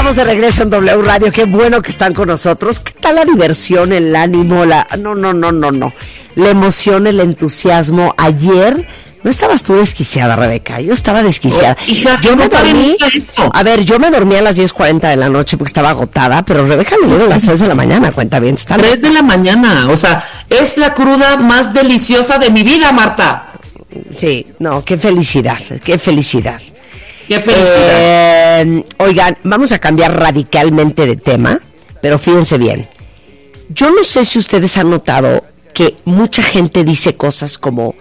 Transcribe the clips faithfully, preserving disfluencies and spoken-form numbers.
Estamos de regreso en W Radio. Qué bueno que están con nosotros. ¿Qué tal la diversión, el ánimo, la... No, no, no, no, no. La emoción, el entusiasmo. Ayer... ¿No estabas tú desquiciada, Rebeca? Yo estaba desquiciada. Oh, hija, yo me dormí... Esto. A ver, yo me dormí a las diez cuarenta de la noche porque estaba agotada, pero Rebeca le dieron a las tres de la mañana, cuenta bien. Está tres de la mañana, o sea, es la cruda más deliciosa de mi vida, Marta. Sí, no, qué felicidad, qué felicidad. Qué felicidad. Eh, oigan, vamos a cambiar radicalmente de tema, pero fíjense bien. Yo no sé si ustedes han notado que mucha gente dice cosas como,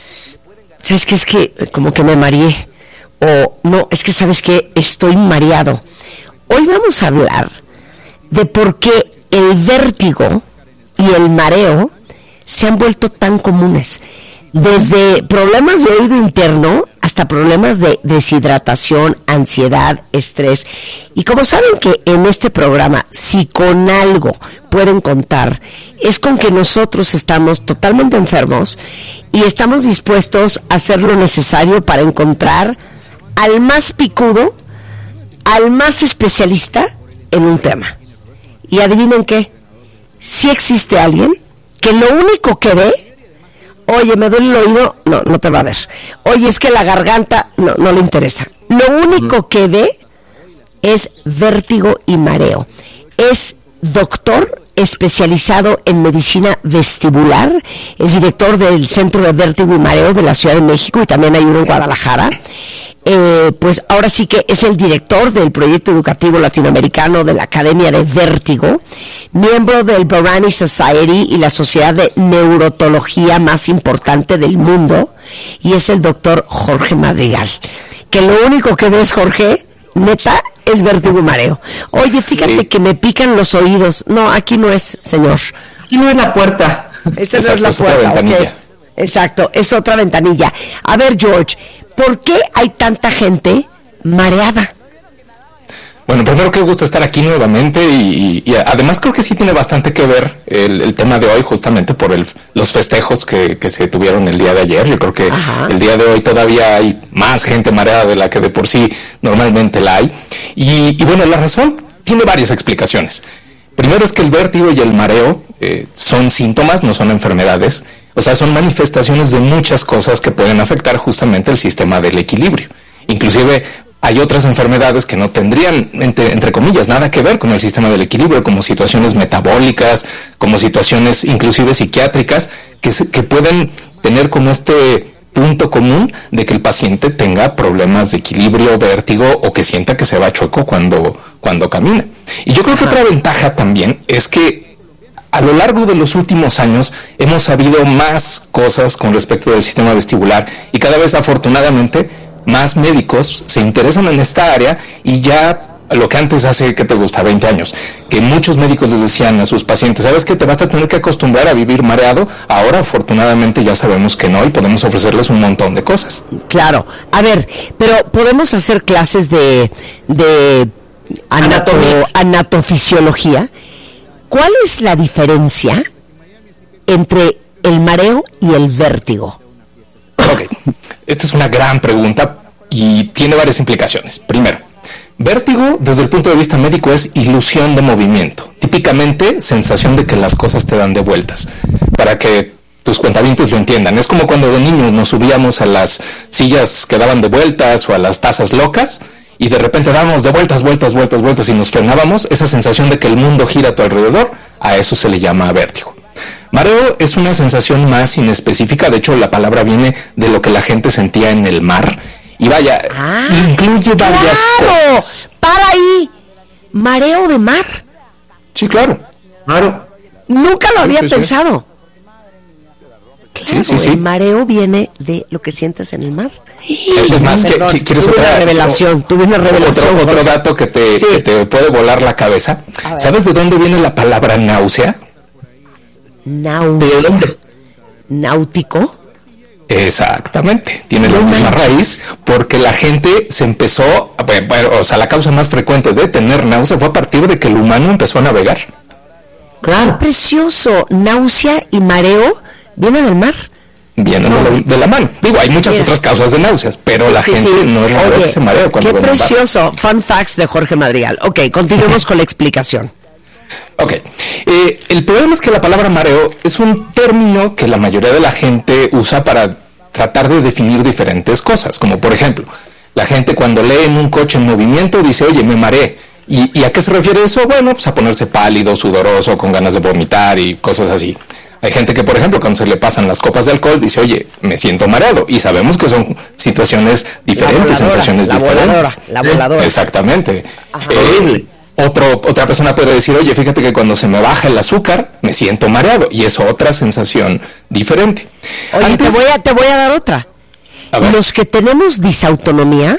¿sabes qué? Es que como que me mareé. O no, es que ¿sabes qué? Estoy mareado. Hoy vamos a hablar de por qué el vértigo y el mareo se han vuelto tan comunes. Desde problemas de oído interno hasta problemas de deshidratación, ansiedad, estrés. Y como saben que en este programa, si con algo pueden contar, es con que nosotros estamos totalmente enfermos y estamos dispuestos a hacer lo necesario para encontrar al más picudo, al más especialista en un tema. Y adivinen qué, si existe alguien que lo único que ve, oye, me duele el oído, no, no te va a ver. Oye, es que la garganta, no, no le interesa. Lo único que ve es vértigo y mareo. Es doctor especializado en medicina vestibular, es director del Centro de Vértigo y Mareo de la Ciudad de México y también hay uno en Guadalajara. Eh, pues ahora sí que es el director del proyecto educativo latinoamericano de la Academia de Vértigo, miembro del Borani Society y la sociedad de neurotología más importante del mundo, y es el doctor Jorge Madrigal, que lo único que ves, Jorge, neta, es vértigo y mareo. Oye, fíjate sí. que me pican los oídos. No, aquí no es, señor. Aquí no es la puerta. Esta no es la puerta, okay. Exacto, es otra ventanilla. A ver, George, ¿por qué hay tanta gente mareada? Bueno, primero qué gusto estar aquí nuevamente y, y, y además creo que sí tiene bastante que ver el, el tema de hoy justamente por el, los festejos que, que se tuvieron el día de ayer. Yo creo que Ajá. el día de hoy todavía hay más gente mareada de la que de por sí normalmente la hay. Y, y bueno, la razón tiene varias explicaciones. Primero es que el vértigo y el mareo eh, son síntomas, no son enfermedades. O sea, son manifestaciones de muchas cosas que pueden afectar justamente el sistema del equilibrio. Inclusive hay otras enfermedades que no tendrían, entre, entre comillas, nada que ver con el sistema del equilibrio, como situaciones metabólicas, como situaciones inclusive psiquiátricas, que, se, que pueden tener como este punto común de que el paciente tenga problemas de equilibrio, vértigo o que sienta que se va chueco cuando, cuando camina. Y yo creo que otra ventaja también es que a lo largo de los últimos años hemos sabido más cosas con respecto del sistema vestibular y cada vez afortunadamente más médicos se interesan en esta área y ya lo que antes hace, ¿qué te gusta? veinte años, que muchos médicos les decían a sus pacientes, ¿sabes qué? Te vas a tener que acostumbrar a vivir mareado. Ahora afortunadamente ya sabemos que no y podemos ofrecerles un montón de cosas. Claro, a ver, pero podemos hacer clases de, de anato, anatofisiología. ¿Cuál es la diferencia entre el mareo y el vértigo? Ok, esta es una gran pregunta y tiene varias implicaciones. Primero, vértigo desde el punto de vista médico es ilusión de movimiento, típicamente sensación de que las cosas te dan de vueltas. Para que tus cuentavientes lo entiendan, es como cuando de niños nos subíamos a las sillas que daban de vueltas o a las tazas locas y de repente dábamos de vueltas, vueltas, vueltas, vueltas y nos frenábamos. Esa sensación de que el mundo gira a tu alrededor, a eso se le llama vértigo. Mareo es una sensación más inespecífica, de hecho la palabra viene de lo que la gente sentía en el mar. Y vaya, ah, incluye varias claro, cosas. Para ahí, mareo de mar. Sí, claro, claro. Nunca lo había sí, sí, pensado. Claro, sí, sí, sí. El mareo viene de lo que sientes en el mar. Es más, Perdón, ¿qué, ¿quieres tuve otra una revelación? Otro, tuve una revelación. Otro, otro dato que te, sí. que te puede volar la cabeza. ¿Sabes de dónde viene la palabra náusea? Náusea. ¿Náutico? Exactamente, tiene la misma raíz porque la gente se empezó, bueno, o sea, la causa más frecuente de tener náusea fue a partir de que el humano empezó a navegar. Claro. Qué precioso, náusea y mareo viene del mar. vienen de la, de la mano. Digo, hay muchas Mira. otras causas de náuseas, pero la sí, gente sí. no es raro que se marea cuando qué precioso. Fun facts de Jorge Madrigal. Ok, continuemos con la explicación. Ok, eh, el problema es que la palabra mareo es un término que la mayoría de la gente usa para tratar de definir diferentes cosas, como por ejemplo, la gente cuando lee en un coche en movimiento dice, oye, me mareé. ¿Y, ¿Y a qué se refiere eso? Bueno, pues a ponerse pálido, sudoroso, con ganas de vomitar y cosas así. Hay gente que, por ejemplo, cuando se le pasan las copas de alcohol, dice, oye, me siento mareado. Y sabemos que son situaciones diferentes, la voladora, sensaciones la diferentes. Voladora, la voladora. Exactamente. Eh, otro, otra persona puede decir, oye, fíjate que cuando se me baja el azúcar, me siento mareado. Y es otra sensación diferente. Oye, Antes, te, voy a, te voy a dar otra. A Los que tenemos disautonomía.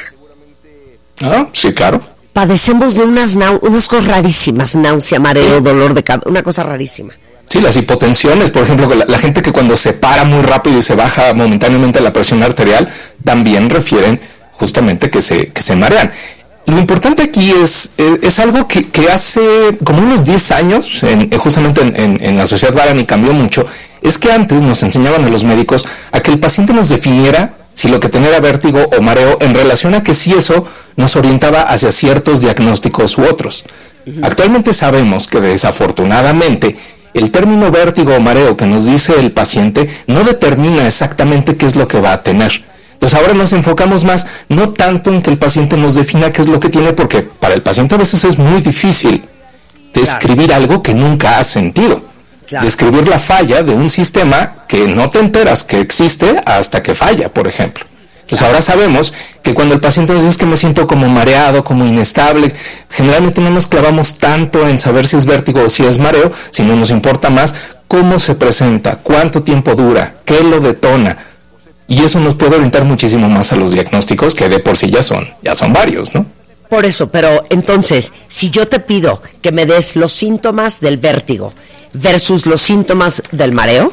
Ah, sí, claro. Padecemos de unas, nau- unas cosas rarísimas, náusea, mareo, dolor de cabeza, una cosa rarísima. Sí, las hipotensiones, por ejemplo, la, la gente que cuando se para muy rápido y se baja momentáneamente la presión arterial, también refieren justamente que se, que se marean. Lo importante aquí es, es, es algo que, que hace como unos diez años, en, justamente en, en, en la sociedad Barani cambió mucho, es que antes nos enseñaban a los médicos a que el paciente nos definiera si lo que tenía era vértigo o mareo en relación a que si eso nos orientaba hacia ciertos diagnósticos u otros. Uh-huh. Actualmente sabemos que desafortunadamente el término vértigo o mareo que nos dice el paciente no determina exactamente qué es lo que va a tener. Entonces ahora nos enfocamos más, no tanto en que el paciente nos defina qué es lo que tiene, porque para el paciente a veces es muy difícil describir claro. algo que nunca ha sentido. Claro. Describir la falla de un sistema que no te enteras que existe hasta que falla, por ejemplo. Entonces ahora sabemos que cuando el paciente nos dice que me siento como mareado, como inestable, generalmente no nos clavamos tanto en saber si es vértigo o si es mareo, sino nos importa más cómo se presenta, cuánto tiempo dura, qué lo detona. Y eso nos puede orientar muchísimo más a los diagnósticos, que de por sí ya son, ya son varios, ¿no? Por eso, pero entonces, si yo te pido que me des los síntomas del vértigo versus los síntomas del mareo,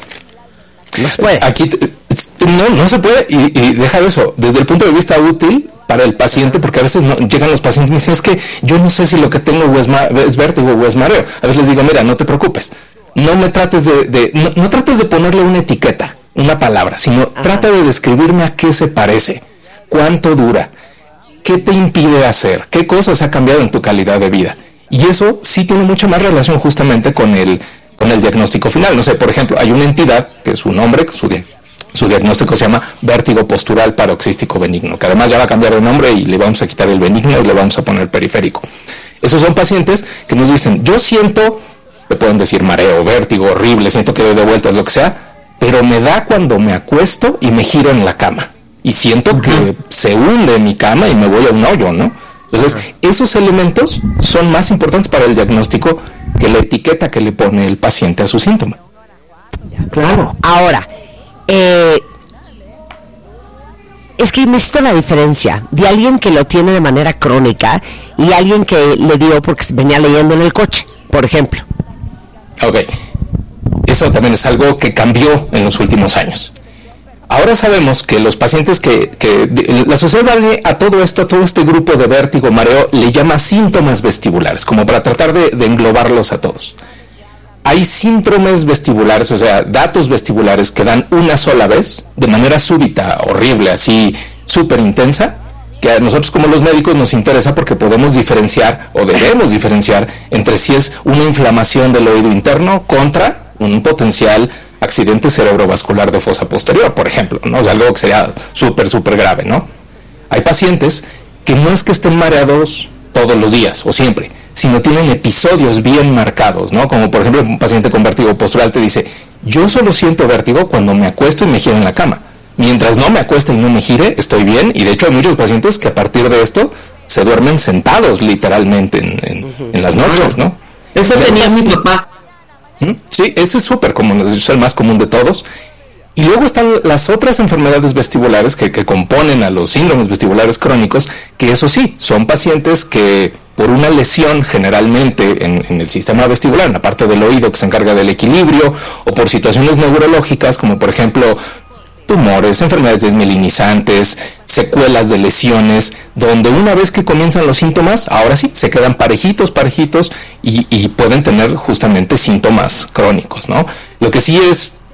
no se puede. Aquí no, no se puede, y, y deja eso, desde el punto de vista útil para el paciente, porque a veces no, llegan los pacientes y dicen, es que yo no sé si lo que tengo es, ma, es vértigo o es mareo. A veces les digo, mira, no te preocupes, no me trates de, de no, no trates de ponerle una etiqueta, una palabra, sino Ajá. trata de describirme a qué se parece, cuánto dura, qué te impide hacer, qué cosas ha cambiado en tu calidad de vida. Y eso sí tiene mucha más relación justamente con el, con el diagnóstico final. No sé, por ejemplo, hay una entidad que es su nombre, su, di- su diagnóstico se llama vértigo postural paroxístico benigno, que además ya va a cambiar de nombre y le vamos a quitar el benigno y le vamos a poner periférico. Esos son pacientes que nos dicen, yo siento, te pueden decir mareo, vértigo, horrible, siento que doy de vueltas, lo que sea, pero me da cuando me acuesto y me giro en la cama. Y siento uh-huh. que se hunde mi cama y me voy a un hoyo, ¿no? Entonces, uh-huh. esos elementos son más importantes para el diagnóstico que la etiqueta que le pone el paciente a su síntoma. Claro. Ahora, eh, es que necesito la diferencia de alguien que lo tiene de manera crónica y alguien que le dio porque venía leyendo en el coche, por ejemplo. Ok. Eso también es algo que cambió en los últimos años. Ahora sabemos que los pacientes que, que de, la sociedad Barani a todo esto, a todo este grupo de vértigo, mareo, le llama síntomas vestibulares, como para tratar de, de englobarlos a todos. Hay síndromes vestibulares, o sea, datos vestibulares que dan una sola vez, de manera súbita, horrible, así, súper intensa, que a nosotros como los médicos nos interesa porque podemos diferenciar, o debemos diferenciar, entre si es una inflamación del oído interno contra un potencial accidente cerebrovascular de fosa posterior, por ejemplo, ¿no? O sea, algo que sería súper, súper grave, ¿no? Hay pacientes que no es que estén mareados todos los días o siempre, sino tienen episodios bien marcados, ¿no? Como por ejemplo un paciente con vértigo postural te dice, yo solo siento vértigo cuando me acuesto y me giro en la cama. Mientras no me acueste y no me gire, estoy bien, y de hecho hay muchos pacientes que a partir de esto se duermen sentados literalmente en, en, uh-huh. en las noches, ¿no? Eso tenía mi papá. Sí, ese es súper común, es el más común de todos. Y luego están las otras enfermedades vestibulares que, que componen a los síndromes vestibulares crónicos, que eso sí, son pacientes que por una lesión generalmente en, en el sistema vestibular, en la parte del oído que se encarga del equilibrio, o por situaciones neurológicas como por ejemplo tumores, enfermedades desmielinizantes, secuelas de lesiones, donde una vez que comienzan los síntomas, ahora sí, se quedan parejitos, parejitos y, y pueden tener justamente síntomas crónicos, ¿no? Lo que sí es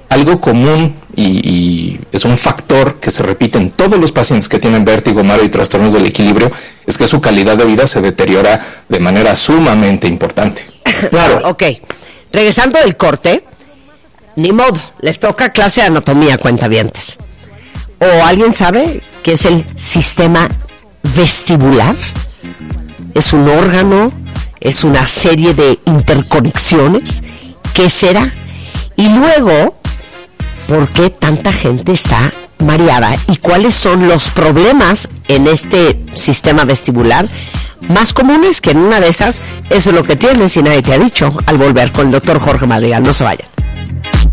algo común y, y es un factor que se repite en todos los pacientes que tienen vértigo, mareo y trastornos del equilibrio, es que su calidad de vida se deteriora de manera sumamente importante. Claro. Ok, regresando del corte, ni modo, les toca clase de anatomía, cuentavientes. ¿O alguien sabe qué es el sistema vestibular? ¿Es un órgano? ¿Es una serie de interconexiones? ¿Qué será? Y luego, ¿por qué tanta gente está mareada? ¿Y cuáles son los problemas en este sistema vestibular más comunes? Que en una de esas, eso es lo que tienes y nadie te ha dicho. Al volver con el doctor Jorge Madrigal. No se vayan.